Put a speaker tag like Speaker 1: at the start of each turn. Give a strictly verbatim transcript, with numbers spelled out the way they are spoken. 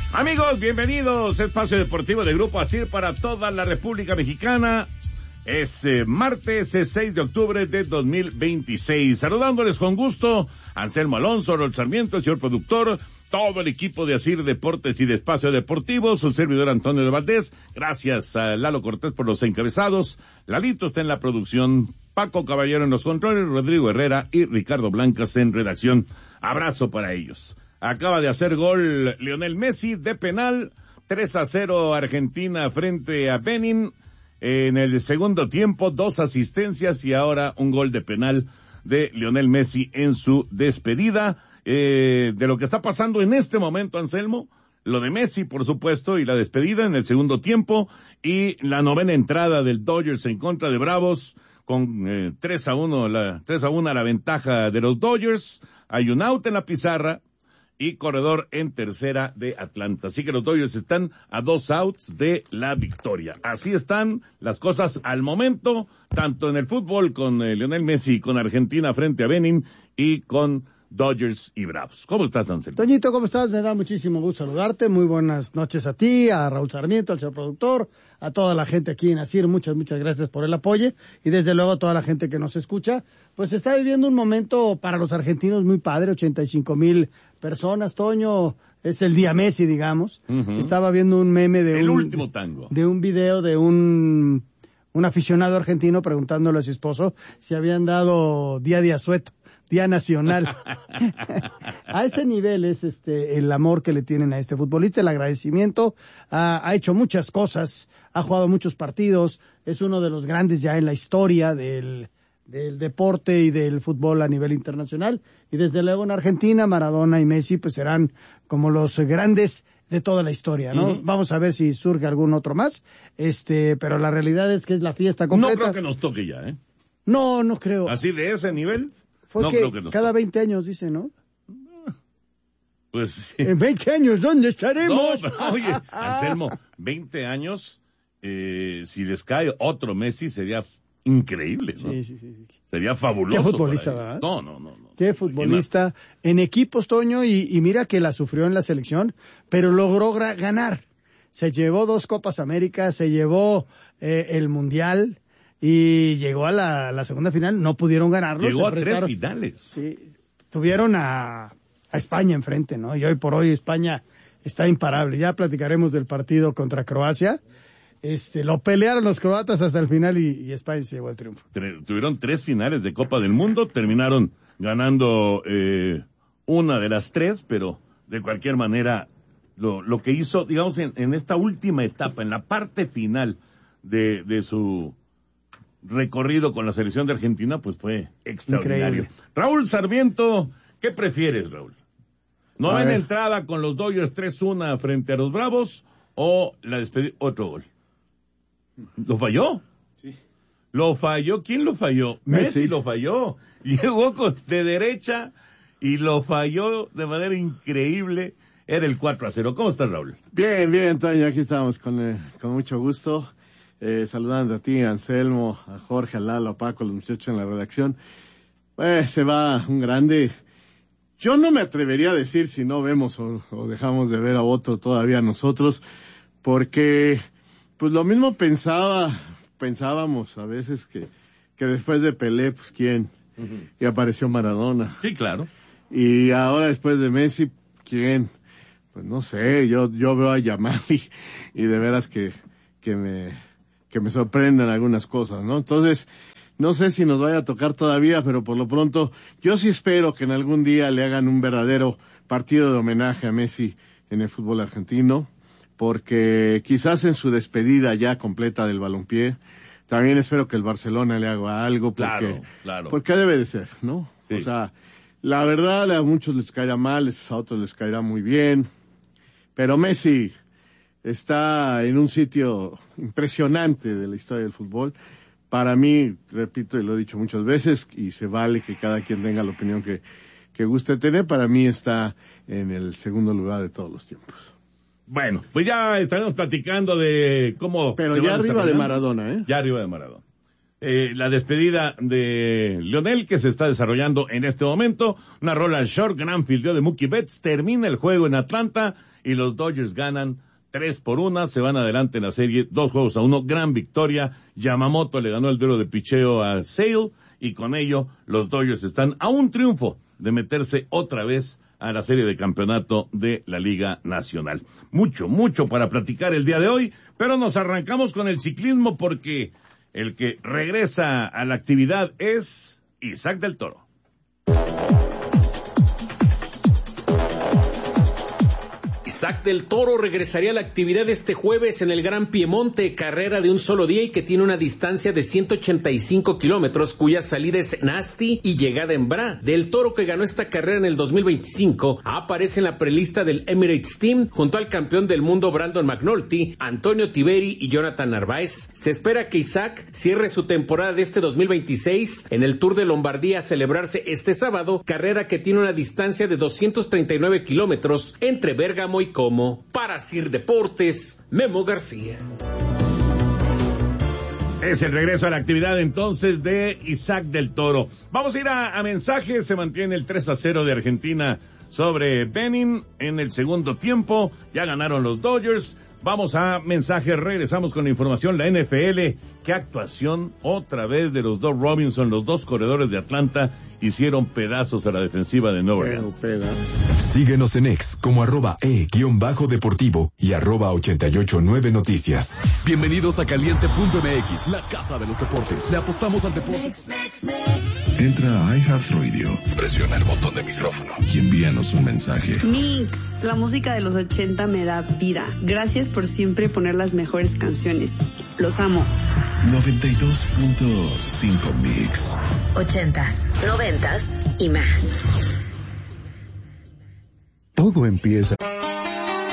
Speaker 1: Amigos, bienvenidos. Espacio Deportivo de Grupo Asir para toda la República Mexicana. Es eh, martes eh, seis de octubre de dos mil veintiséis. Saludándoles con gusto, Anselmo Alonso, Raúl Sarmiento, el señor productor, todo el equipo de Asir Deportes y de Espacio Deportivo, su servidor Antonio de Valdés. Gracias a Lalo Cortés por los encabezados. Lalito está en la producción, Paco Caballero en los controles, Rodrigo Herrera y Ricardo Blancas en redacción. Abrazo para ellos. Acaba de hacer gol Lionel Messi de penal, tres a cero Argentina frente a Benin. En el segundo tiempo, dos asistencias y ahora un gol de penal de Lionel Messi en su despedida. Eh, de lo que está pasando en este momento, Anselmo, lo de Messi, por supuesto, y la despedida en el segundo tiempo, y la novena entrada del Dodgers en contra de Bravos, con eh, tres a uno, la, tres a uno la ventaja de los Dodgers. Hay un out en la pizarra y corredor en tercera de Atlanta. Así que los Dodgers están a dos outs de la victoria. Así están las cosas al momento, tanto en el fútbol con eh, Lionel Messi, con Argentina frente a Benin y con Dodgers y Bravos. ¿Cómo estás, Anselmo?
Speaker 2: Toñito, ¿cómo estás? Me da muchísimo gusto saludarte. Muy buenas noches a ti, a Raúl Sarmiento, al señor productor, a toda la gente aquí en Asir. Muchas, muchas gracias por el apoyo. Y desde luego a toda la gente que nos escucha. Pues está viviendo un momento para los argentinos muy padre, ochenta y cinco mil personas. Toño, es el día Messi, digamos. Uh-huh. Estaba viendo un meme de
Speaker 1: el
Speaker 2: un...
Speaker 1: El último tango.
Speaker 2: De un video de un... un aficionado argentino preguntándole a su esposo si habían dado día de asueto. Día Nacional. A ese nivel es este el amor que le tienen a este futbolista, el agradecimiento. Ha, ha hecho muchas cosas, ha jugado muchos partidos, es uno de los grandes ya en la historia del, del deporte y del fútbol a nivel internacional. Y desde luego en Argentina, Maradona y Messi pues serán como los grandes de toda la historia, ¿no? Uh-huh. Vamos a ver si surge algún otro más, este, pero la realidad es que es la fiesta completa.
Speaker 1: No creo que nos toque ya, ¿eh?
Speaker 2: No, no creo.
Speaker 1: ¿Así de ese nivel?
Speaker 2: Fue
Speaker 1: no
Speaker 2: que,
Speaker 1: creo que nos
Speaker 2: cada
Speaker 1: toque.
Speaker 2: veinte años, dice, ¿no?
Speaker 1: Pues sí.
Speaker 2: En veinte años, ¿dónde estaremos?
Speaker 1: No, pero, oye, Anselmo, veinte años, eh, si les cae otro Messi sería increíble, ¿no?
Speaker 2: Sí, sí, sí.
Speaker 1: Sería fabuloso.
Speaker 2: Qué futbolista, ¿verdad?
Speaker 1: No, no, no, no.
Speaker 2: Qué futbolista. En equipos, Toño, y, y mira que la sufrió en la selección, pero logró gra- ganar. Se llevó dos Copas América, se llevó eh, el Mundial y llegó a la, la segunda final. No pudieron ganarlo.
Speaker 1: Llegó a tres finales.
Speaker 2: Sí, tuvieron a, a España enfrente, ¿no? Y hoy por hoy España está imparable. Ya platicaremos del partido contra Croacia. Este, lo pelearon los croatas hasta el final y, y España se llevó el triunfo.
Speaker 1: Tuvieron tres finales de Copa del Mundo, terminaron ganando eh, una de las tres, pero de cualquier manera lo, lo que hizo, digamos, en, en esta última etapa, en la parte final de, de su recorrido con la selección de Argentina, pues fue extraordinario. Increíble. Raúl Sarmiento, ¿qué prefieres, Raúl? ¿Novena entrada con los Dodgers tres uno frente a los Bravos o la despedida, otro gol? ¿Lo falló?
Speaker 3: Sí.
Speaker 1: ¿Lo falló? ¿Quién lo falló? Messi, Messi lo falló. Llegó con, de derecha y lo falló de manera increíble. Era el cuatro a cero. ¿Cómo estás, Raúl?
Speaker 3: Bien, bien, Toño. Aquí estamos con, eh, con mucho gusto. Eh, saludando a ti, a Anselmo, a Jorge, a Lalo, a Paco, a los muchachos en la redacción. Pues se va un grande. Yo no me atrevería a decir si no vemos o, o dejamos de ver a otro todavía nosotros, porque pues lo mismo pensaba, pensábamos a veces que, que después de Pelé, pues quién, uh-huh. Y apareció Maradona.
Speaker 1: Sí, claro.
Speaker 3: Y ahora después de Messi, quién, pues no sé, yo, yo veo a Yamal y, y de veras que, que me, que me sorprenden algunas cosas, ¿no? Entonces, no sé si nos vaya a tocar todavía, pero por lo pronto, yo sí espero que en algún día le hagan un verdadero partido de homenaje a Messi en el fútbol argentino, porque quizás en su despedida ya completa del balompié, también espero que el Barcelona le haga algo, porque,
Speaker 1: claro, claro.
Speaker 3: porque debe de ser, ¿no? Sí. O sea, la verdad a muchos les caerá mal, a otros les caerá muy bien, pero Messi está en un sitio impresionante de la historia del fútbol. Para mí, repito y lo he dicho muchas veces, y se vale que cada quien tenga la opinión que, que guste tener, para mí está en el segundo lugar de todos los tiempos.
Speaker 1: Bueno, pues ya estaremos platicando de cómo...
Speaker 3: Pero
Speaker 1: se
Speaker 3: ya
Speaker 1: van
Speaker 3: arriba de Maradona, ¿eh?
Speaker 1: Ya arriba de Maradona. eh, la despedida de Lionel que se está desarrollando en este momento. Una rola al short, gran fildeo de Mookie Betts, termina el juego en Atlanta y los Dodgers ganan tres por una, se van adelante en la serie, dos juegos a uno, gran victoria. Yamamoto le ganó el duelo de picheo a Sale y con ello los Dodgers están a un triunfo de meterse otra vez a la serie de campeonato de la Liga Nacional. Mucho, mucho para platicar el día de hoy, pero nos arrancamos con el ciclismo porque el que regresa a la actividad es Isaac del Toro.
Speaker 4: Isaac del Toro regresaría a la actividad este jueves en el Gran Piemonte, carrera de un solo día y que tiene una distancia de ciento ochenta y cinco kilómetros, cuya salida es en Asti y llegada en Bra. Del Toro, que ganó esta carrera en el dos mil veinticinco, aparece en la prelista del Emirates Team junto al campeón del mundo Brandon McNulty, Antonio Tiberi y Jonathan Narváez. Se espera que Isaac cierre su temporada de este dos mil veintiséis en el Tour de Lombardía a celebrarse este sábado, carrera que tiene una distancia de doscientos treinta y nueve kilómetros entre Bérgamo y Como. Para Sir Deportes, Memo García.
Speaker 1: Es el regreso a la actividad entonces de Isaac del Toro. Vamos a ir a, a mensajes. Se mantiene el tres a cero de Argentina sobre Benin en el segundo tiempo. Ya ganaron los Dodgers. Vamos a mensajes, regresamos con la información. La N F L, qué actuación otra vez de los dos Robinson, los dos corredores de Atlanta, hicieron pedazos a la defensiva de Nueva Orleans.
Speaker 5: Síguenos en X como arroba e guión bajo deportivo y arroba ochenta y ocho nueve noticias.
Speaker 6: Bienvenidos a Caliente punto M X, la casa de los deportes. Le apostamos al deporte.
Speaker 7: Entra a iHeartRadio, presiona el botón de micrófono y envíanos un mensaje.
Speaker 8: Mix, la música de los ochenta me da vida. Gracias por siempre poner las mejores canciones. Los amo.
Speaker 7: noventa y dos punto cinco Mix.
Speaker 9: Ochentas, noventas y más.
Speaker 5: Todo empieza.